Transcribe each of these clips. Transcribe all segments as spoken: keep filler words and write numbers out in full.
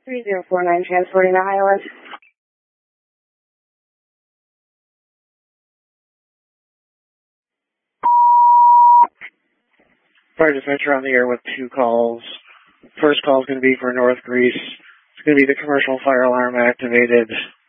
three zero four nine, transporting to Highland. Fire dispatcher on the air with two calls. First call is going to be for North Greece. It's going to be the commercial fire alarm activated.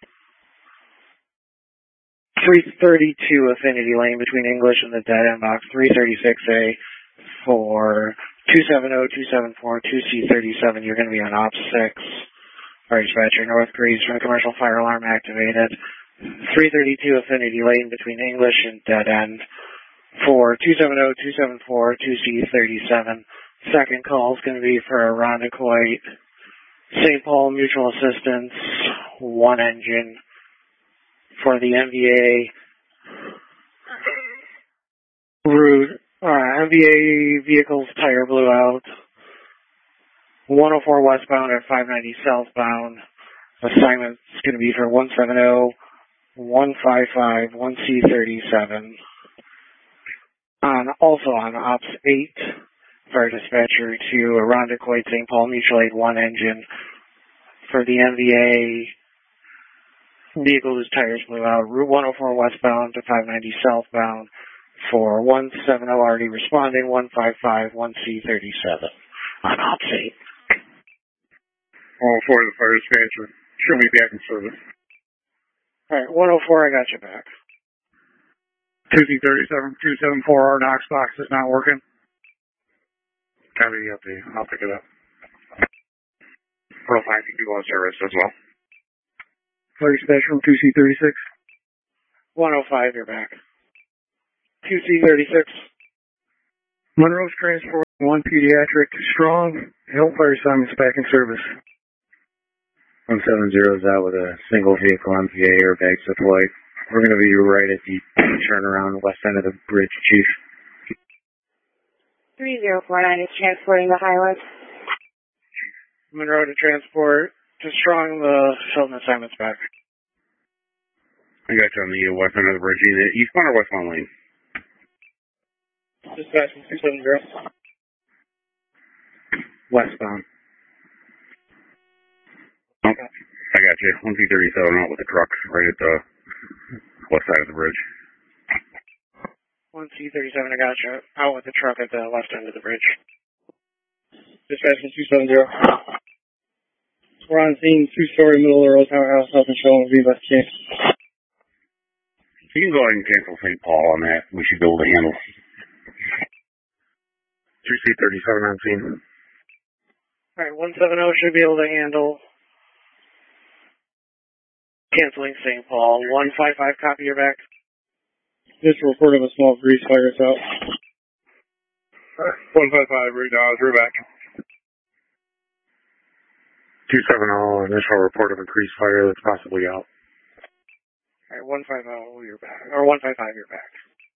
three thirty-two Affinity Lane between English and the dead end box. three thirty-six A for two seven zero two seven four two C thirty-seven. You're going to be on Ops six. Fire dispatcher, North Greece from the commercial fire alarm activated. three thirty-two Affinity Lane between English and dead end for two seven zero two seven four two C thirty-seven. Second call is going to be for Irondequoit, Saint Paul Mutual Assistance, one engine for the M V A route. Uh, M V A vehicle's tire blew out. one oh four westbound at five ninety southbound. Assignment's going to be for one seven zero one five five one C thirty-seven. On, also on Ops eight, fire dispatcher to Irondequoit, Saint Paul Mutual Aid, one engine for the M V A vehicle whose tires blew out. Route one oh four westbound to five ninety southbound for one seven zero already responding, one five five one C thirty-seven on Ops eight. one oh four, the fire dispatcher. Show me back in service. Alright, one oh four, I got you back. two C thirty-seven, two seven four, our Knox box is not working. Copy the update. I'll pick it up. four oh five, you go on service as well. Fire dispatcher from two C thirty-six. one oh five, you're back. two C thirty-six. Monroe's transport, one pediatric, strong, Hellfire assignments back in service. one seven zero is out with a single vehicle M P A airbag deployed. We're going to be right at the turnaround west end of the bridge, Chief. three zero four nine is transporting to Highland. Monroe to transport to Strong, the Shelton assignment's back. I got you on the west end of the bridge. Either eastbound or westbound lane? Dispatch from two seven zero. Westbound. Oh, I got you. one C thirty-seven out with the truck right at the west side of the bridge. one C thirty-seven, I got you. Out with the truck at the left end of the bridge. Dispatch from two seven zero. We're on scene, two-story middle of the road townhouse, South and Showing V West King. You can go ahead and cancel Saint Paul on that. We should be able to handle two C thirty-seven on scene. Alright, one seven zero should be able to handle canceling Saint Paul. one five five, copy your back. Just a report of a small grease fire is out. one five five, read out, we're back. two seven zero, initial report of increased fire that's possibly out. Alright, one five zero, you're back. Or one five five, you're back.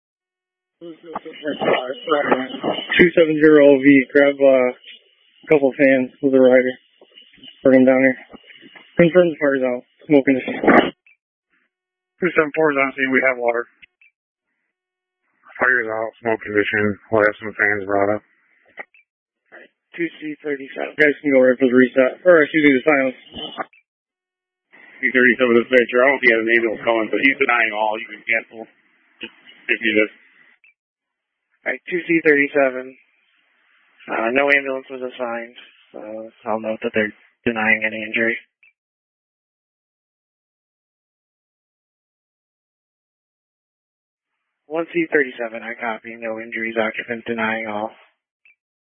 two seven zero V, grab uh, a couple fans with a rider. Bring them down here. Confirm the fire's out. Smoke condition. two seven four is on scene, we have water. Fire's out, smoke condition. We'll have some fans brought up. Alright, two C thirty-seven. You guys can go right for the reset. Or, excuse me, the silence. C thirty-seven dispatcher. I don't know if he has an ambulance calling, but he's denying all. You can cancel if you just. Alright, two C thirty-seven. Uh, no ambulance was assigned. So I'll note that they're denying any injury. one C thirty-seven, I copy. No injuries, occupant denying all.